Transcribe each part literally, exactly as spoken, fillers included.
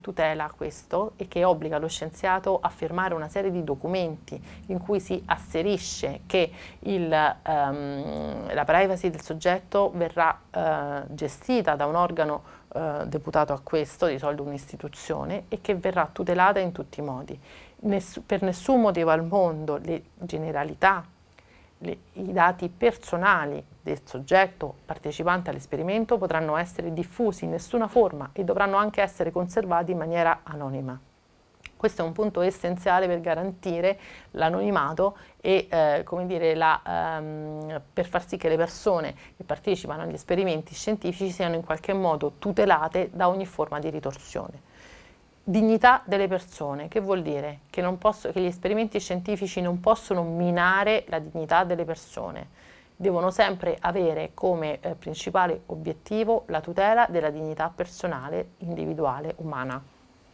tutela questo e che obbliga lo scienziato a firmare una serie di documenti in cui si asserisce che il, um, la privacy del soggetto verrà uh, gestita da un organo uh, deputato a questo, di solito un'istituzione, e che verrà tutelata in tutti i modi. Ness- per nessun motivo al mondo le generalità, le, i dati personali del soggetto partecipante all'esperimento potranno essere diffusi in nessuna forma e dovranno anche essere conservati in maniera anonima. Questo è un punto essenziale per garantire l'anonimato e eh, come dire, la, ehm, per far sì che le persone che partecipano agli esperimenti scientifici siano in qualche modo tutelate da ogni forma di ritorsione. Dignità delle persone, che vuol dire? Che, non posso, che gli esperimenti scientifici non possono minare la dignità delle persone, devono sempre avere come eh, principale obiettivo la tutela della dignità personale, individuale, umana.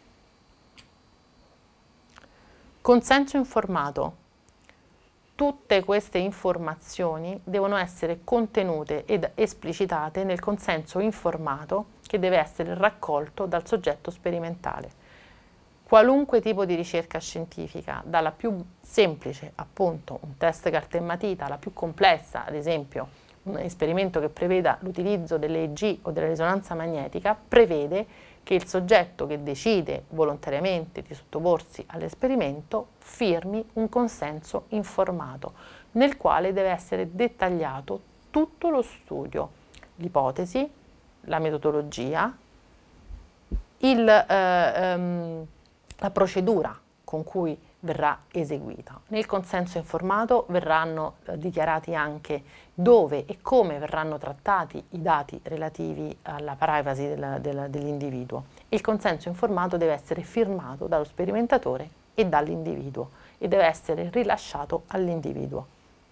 Consenso informato. Tutte queste informazioni devono essere contenute ed esplicitate nel consenso informato che deve essere raccolto dal soggetto sperimentale. Qualunque tipo di ricerca scientifica, dalla più semplice, appunto, un test carta e matita, alla più complessa, ad esempio un esperimento che preveda l'utilizzo dell'E E G o della risonanza magnetica, prevede che il soggetto che decide volontariamente di sottoporsi all'esperimento firmi un consenso informato, nel quale deve essere dettagliato tutto lo studio, l'ipotesi, la metodologia, il, eh, ehm, la procedura con cui verrà eseguita. Nel consenso informato verranno eh, dichiarati anche dove e come verranno trattati i dati relativi alla privacy del, del, dell'individuo. Il consenso informato deve essere firmato dallo sperimentatore e dall'individuo e deve essere rilasciato all'individuo.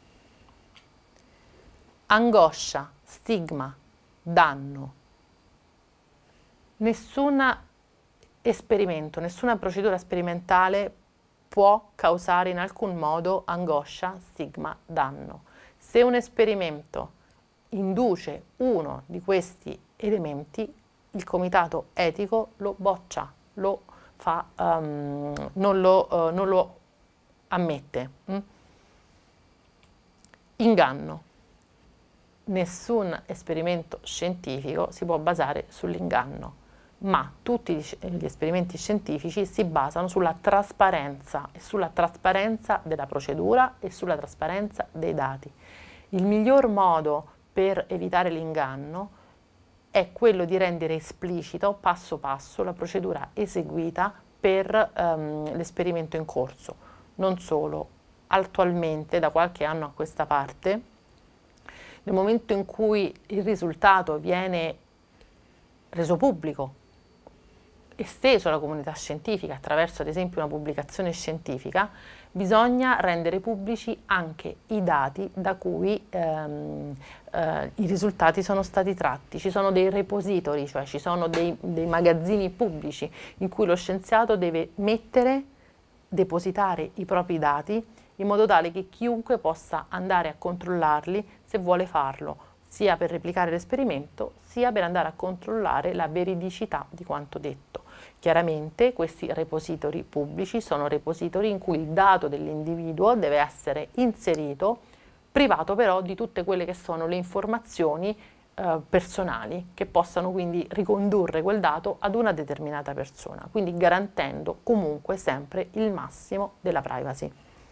Angoscia, stigma, danno. Nessun esperimento, nessuna procedura sperimentale può causare in alcun modo angoscia, stigma, danno. Se un esperimento induce uno di questi elementi, il comitato etico lo boccia, lo fa, um, non, lo, uh, non lo ammette. Mm? Inganno. Nessun esperimento scientifico si può basare sull'inganno, ma tutti gli esperimenti scientifici si basano sulla trasparenza e sulla trasparenza della procedura e sulla trasparenza dei dati. Il miglior modo per evitare l'inganno è quello di rendere esplicito passo passo la procedura eseguita per um, l'esperimento in corso. Non solo, attualmente da qualche anno a questa parte, nel momento in cui il risultato viene reso pubblico, esteso alla comunità scientifica attraverso ad esempio una pubblicazione scientifica, bisogna rendere pubblici anche i dati da cui ehm, eh, i risultati sono stati tratti. Ci sono dei repository, cioè ci sono dei, dei magazzini pubblici in cui lo scienziato deve mettere, depositare i propri dati in modo tale che chiunque possa andare a controllarli se vuole farlo, sia per replicare l'esperimento, sia per andare a controllare la veridicità di quanto detto. Chiaramente questi repository pubblici sono repository in cui il dato dell'individuo deve essere inserito, privato però di tutte quelle che sono le informazioni eh, personali che possano quindi ricondurre quel dato ad una determinata persona, quindi garantendo comunque sempre il massimo della privacy.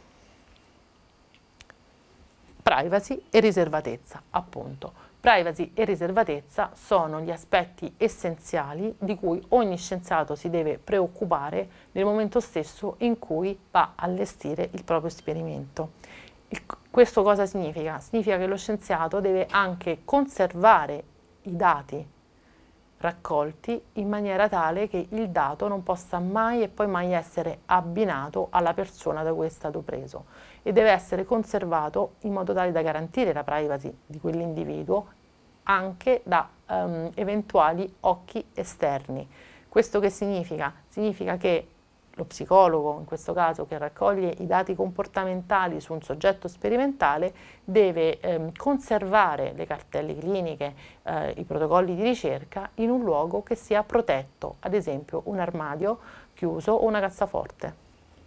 Privacy e riservatezza, appunto. Privacy e riservatezza sono gli aspetti essenziali di cui ogni scienziato si deve preoccupare nel momento stesso in cui va a allestire il proprio esperimento. Il, questo cosa significa? Significa che lo scienziato deve anche conservare i dati raccolti in maniera tale che il dato non possa mai e poi mai essere abbinato alla persona da cui è stato preso e deve essere conservato in modo tale da garantire la privacy di quell'individuo anche da um, eventuali occhi esterni. Questo che significa? Significa che lo psicologo, in questo caso, che raccoglie i dati comportamentali su un soggetto sperimentale, deve ehm, conservare le cartelle cliniche, eh, i protocolli di ricerca in un luogo che sia protetto, ad esempio un armadio chiuso o una cassaforte.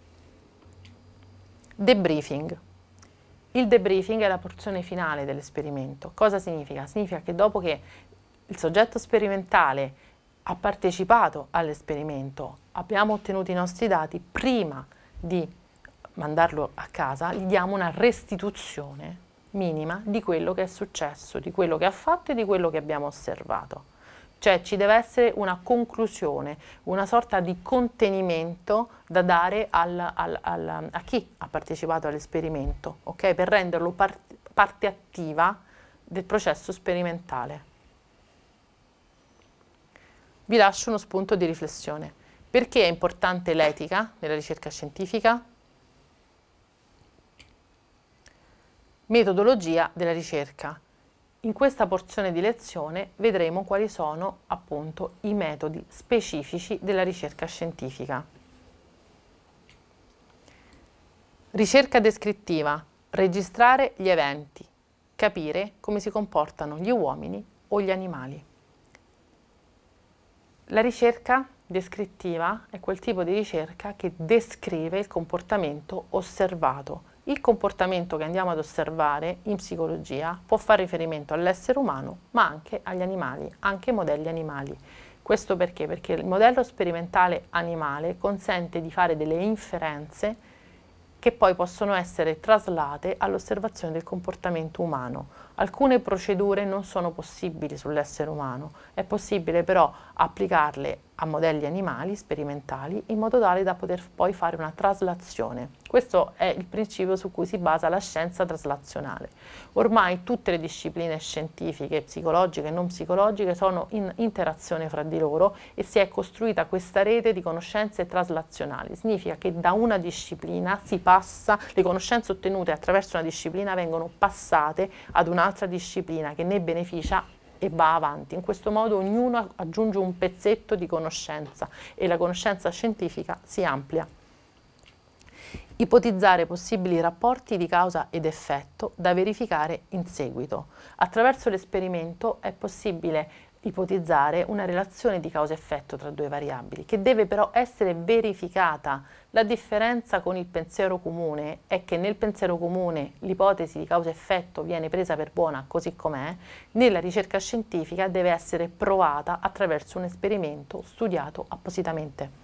Debriefing. Il debriefing è la porzione finale dell'esperimento. Cosa significa? Significa che dopo che il soggetto sperimentale ha partecipato all'esperimento, abbiamo ottenuto i nostri dati, prima di mandarlo a casa, gli diamo una restituzione minima di quello che è successo, di quello che ha fatto e di quello che abbiamo osservato. Cioè ci deve essere una conclusione, una sorta di contenimento da dare al, al, al, a chi ha partecipato all'esperimento, ok? Per renderlo par- parte attiva del processo sperimentale. Vi lascio uno spunto di riflessione. Perché è importante l'etica nella ricerca scientifica? Metodologia della ricerca. In questa porzione di lezione vedremo quali sono appunto i metodi specifici della ricerca scientifica. Ricerca descrittiva. Registrare gli eventi. Capire come si comportano gli uomini o gli animali. La ricerca descrittiva è quel tipo di ricerca che descrive il comportamento osservato. Il comportamento che andiamo ad osservare in psicologia può fare riferimento all'essere umano, ma anche agli animali, anche ai modelli animali. Questo perché? Perché il modello sperimentale animale consente di fare delle inferenze che poi possono essere traslate all'osservazione del comportamento umano. Alcune procedure non sono possibili sull'essere umano, è possibile però applicarle a modelli animali sperimentali in modo tale da poter poi fare una traslazione. Questo è il principio su cui si basa la scienza traslazionale. Ormai tutte le discipline scientifiche, psicologiche e non psicologiche, sono in interazione fra di loro e si è costruita questa rete di conoscenze traslazionali. Significa che da una disciplina si passa, le conoscenze ottenute attraverso una disciplina vengono passate ad un'altra disciplina che ne beneficia e va avanti. In questo modo ognuno aggiunge un pezzetto di conoscenza e la conoscenza scientifica si amplia. Ipotizzare possibili rapporti di causa ed effetto da verificare in seguito. Attraverso l'esperimento è possibile ipotizzare una relazione di causa-effetto tra due variabili, che deve però essere verificata. La differenza con il pensiero comune è che nel pensiero comune l'ipotesi di causa-effetto viene presa per buona così com'è, nella ricerca scientifica deve essere provata attraverso un esperimento studiato appositamente.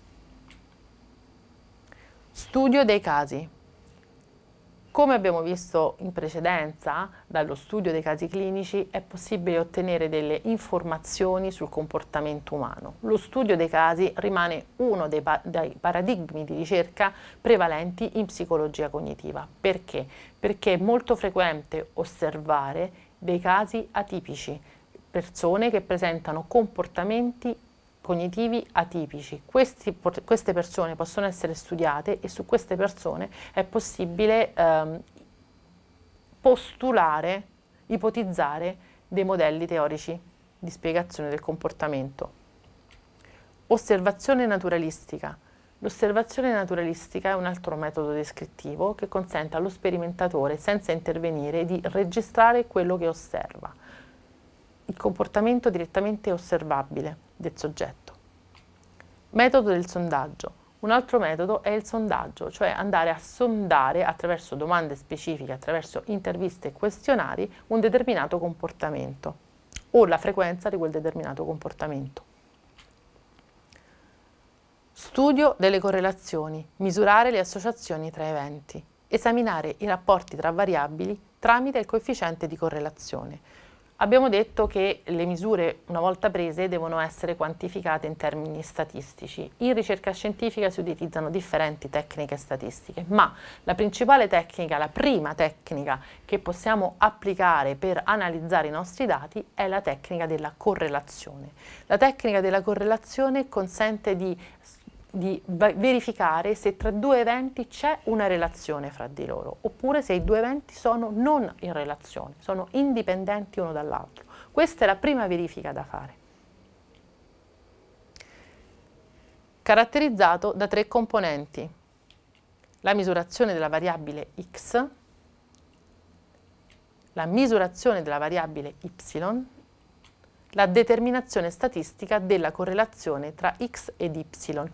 Studio dei casi. Come abbiamo visto in precedenza, dallo studio dei casi clinici è possibile ottenere delle informazioni sul comportamento umano. Lo studio dei casi rimane uno dei, pa- dei paradigmi di ricerca prevalenti in psicologia cognitiva. Perché? Perché è molto frequente osservare dei casi atipici, persone che presentano comportamenti cognitivi atipici. Questi, queste persone possono essere studiate e su queste persone è possibile ehm, postulare, ipotizzare dei modelli teorici di spiegazione del comportamento. Osservazione naturalistica. L'osservazione naturalistica è un altro metodo descrittivo che consente allo sperimentatore, senza intervenire, di registrare quello che osserva, il comportamento direttamente osservabile del soggetto. Metodo del sondaggio. Un altro metodo è il sondaggio, cioè andare a sondare attraverso domande specifiche, attraverso interviste e questionari, un determinato comportamento o la frequenza di quel determinato comportamento. Studio delle correlazioni. Misurare le associazioni tra eventi. Esaminare i rapporti tra variabili tramite il coefficiente di correlazione. Abbiamo detto che le misure, una volta prese, devono essere quantificate in termini statistici. In ricerca scientifica si utilizzano differenti tecniche statistiche, ma la principale tecnica, la prima tecnica che possiamo applicare per analizzare i nostri dati è la tecnica della correlazione. La tecnica della correlazione consente di di verificare se tra due eventi c'è una relazione fra di loro, oppure se i due eventi sono non in relazione, sono indipendenti uno dall'altro. Questa è la prima verifica da fare. caratterizzato da tre componenti: la misurazione della variabile x, la misurazione della variabile y, la determinazione statistica della correlazione tra x ed y.